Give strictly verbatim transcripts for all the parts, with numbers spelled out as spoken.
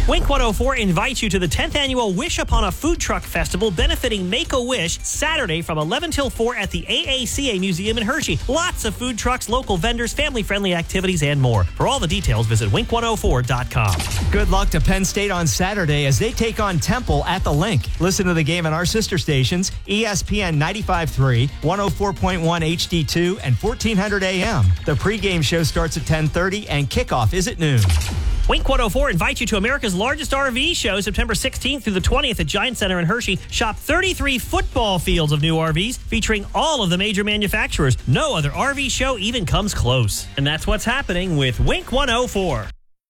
Wink one oh four invites you to the tenth Annual Wish Upon a Food Truck Festival benefiting Make-A-Wish Saturday from eleven till four at the A A C A Museum in Hershey. Lots of food trucks, local vendors, family-friendly activities, and more. For all the details, visit wink one oh four dot com. Good luck to Penn State on Saturday as they take on Temple at the Link. Listen to the game on our sister stations, E S P N ninety-five point three, one oh four point one H D two, and fourteen hundred A M. The pregame show starts at ten thirty and kickoff is at noon. Wink one oh four invites you to America's largest R V show, September sixteenth through the twentieth at Giant Center in Hershey. Shop thirty-three football fields of new R Vs featuring all of the major manufacturers. No other R V show even comes close. And that's what's happening with Wink one oh four.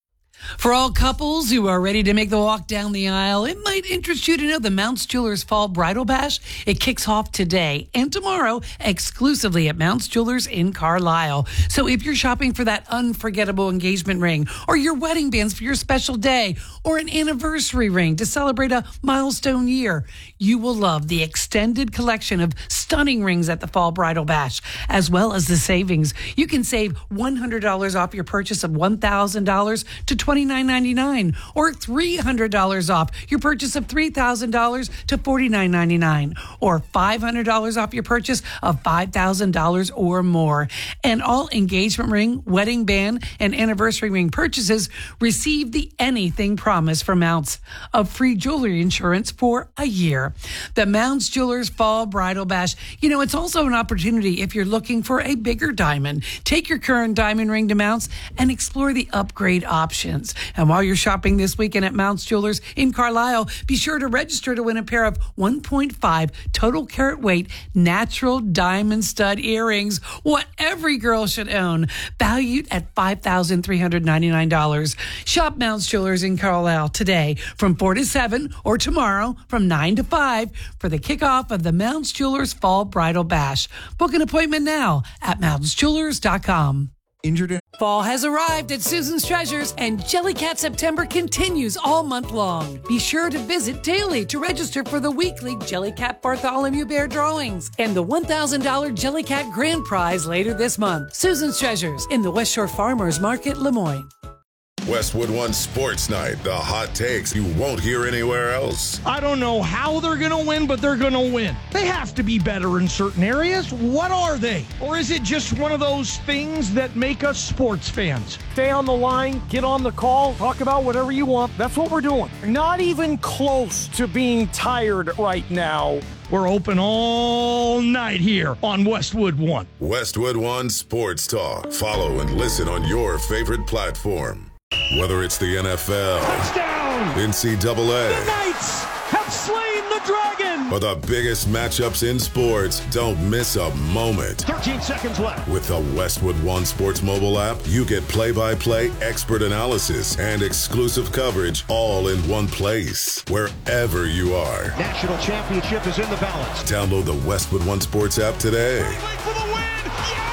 For all couples who are ready to make the walk down the aisle, it might interest you to know the Mounts Jewelers Fall Bridal Bash. It kicks off today and tomorrow exclusively at Mounts Jewelers in Carlisle. So if you're shopping for that unforgettable engagement ring or your wedding bands for your special day or an anniversary ring to celebrate a milestone year, you will love the extended collection of stunning rings at the Fall Bridal Bash, as well as the savings. You can save one hundred dollars off your purchase of one thousand dollars to twenty-nine ninety-nine, or three hundred dollars off your purchase of three thousand dollars to forty-nine ninety-nine, or five hundred dollars off your purchase of five thousand dollars or more. And all engagement ring, wedding band, and anniversary ring purchases receive the Anything Promise from Mounts of free jewelry insurance for a year. The Mounts Jewelers Fall Bridal Bash. You know, it's also an opportunity if you're looking for a bigger diamond. Take your current diamond ring to Mounts and explore the upgrade options. And while you're shopping this weekend at Mounts Jewelers in Carlisle, be sure to register to win a pair of one point five total carat weight natural diamond stud earrings, what every girl should own, valued at five thousand three hundred ninety-nine dollars. Shop Mounts Jewelers in Carlisle today from four to seven or tomorrow from nine to five for the kickoff of the Mounts Jewelers Fall Bridal Bash. Book an appointment now at mounts jewelers dot com. Injured. Fall has arrived at Susan's Treasures, and Jellycat September continues all month long. Be sure to visit daily to register for the weekly Jellycat Bartholomew Bear drawings and the one thousand dollars Jellycat Grand Prize later this month. Susan's Treasures in the West Shore Farmers Market, Lemoyne. Westwood One Sports Night, the hot takes you won't hear anywhere else. I don't know how they're going to win, but they're going to win. They have to be better in certain areas. What are they? Or is it just one of those things that make us sports fans? Stay on the line, get on the call, talk about whatever you want. That's what we're doing. Not even close to being tired right now. We're open all night here on Westwood One. Westwood One Sports Talk. Follow and listen on your favorite platform. Whether it's the N F L, touchdown, N C double A, the Knights have slain the dragon, or the biggest matchups in sports, don't miss a moment. thirteen seconds left. With the Westwood One Sports mobile app, you get play-by-play expert analysis and exclusive coverage all in one place, wherever you are. National championship is in the balance. Download the Westwood One Sports app today. For the win.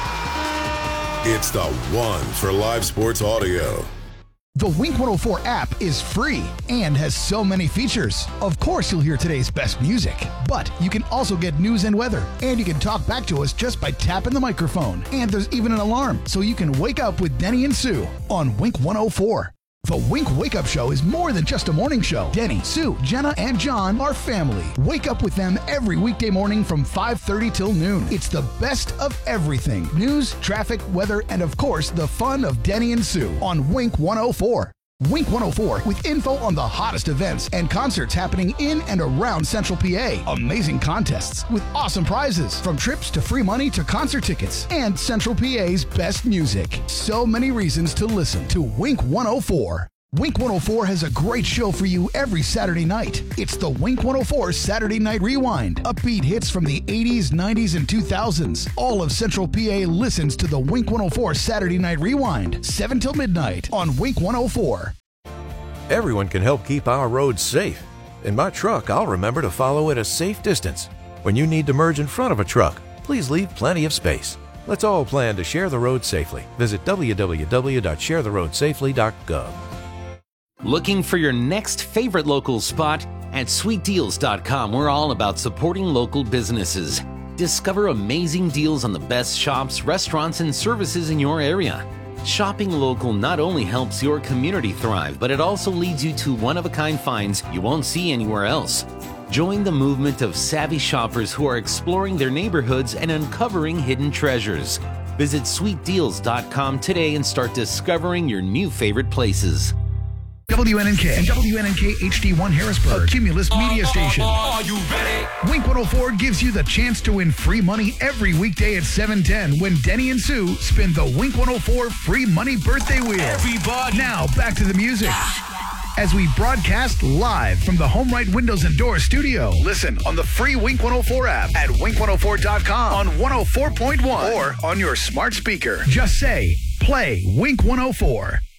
Yeah! It's the one for live sports audio. The Wink one oh four app is free and has so many features. Of course, you'll hear today's best music, but you can also get news and weather, and you can talk back to us just by tapping the microphone. And there's even an alarm, so you can wake up with Denny and Sue on Wink one oh four. The Wink Wake Up Show is more than just a morning show. Denny, Sue, Jenna, and John are family. Wake up with them every weekday morning from five thirty till noon. It's the best of everything. News, traffic, weather, and of course, the fun of Denny and Sue on Wink one oh four. Wink one oh four with info on the hottest events and concerts happening in and around Central P A. Amazing contests with awesome prizes, from trips to free money to concert tickets, and Central P A's best music. So many reasons to listen to Wink one oh four. Wink one oh four has a great show for you every Saturday night. It's the Wink one oh four Saturday Night Rewind. Upbeat hits from the eighties, nineties, and two thousands. All of Central P A listens to the Wink one oh four Saturday Night Rewind, seven till midnight on Wink one oh four. Everyone can help keep our roads safe. In my truck, I'll remember to follow at a safe distance. When you need to merge in front of a truck, please leave plenty of space. Let's all plan to share the road safely. Visit w w w dot share the road safely dot gov. Looking for your next favorite local spot? At sweet deals dot com, we're all about supporting local businesses. Discover amazing deals on the best shops, restaurants, and services in your area. Shopping local not only helps your community thrive, but it also leads you to one-of-a-kind finds you won't see anywhere else. Join the movement of savvy shoppers who are exploring their neighborhoods and uncovering hidden treasures. Visit sweet deals dot com today and start discovering your new favorite places. W N N K and W N N K H D one Harrisburg, a Cumulus media station. Are you ready? Wink one oh four gives you the chance to win free money every weekday at seven ten when Denny and Sue spin the Wink one oh four free money birthday wheel. Everybody. Now, back to the music. As we broadcast live from the HomeRight Windows and Doors studio. Listen on the free Wink one oh four app at wink one oh four dot com on one oh four point one or on your smart speaker. Just say, play Wink one oh four.